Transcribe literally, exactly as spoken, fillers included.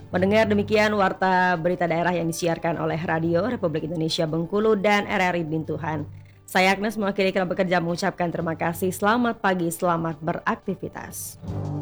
Mendengar demikian warta berita daerah yang disiarkan oleh Radio Republik Indonesia Bengkulu dan R R I Bintuhan. Saya Agnes mewakili kerap bekerja mengucapkan terima kasih. Selamat pagi, selamat beraktivitas.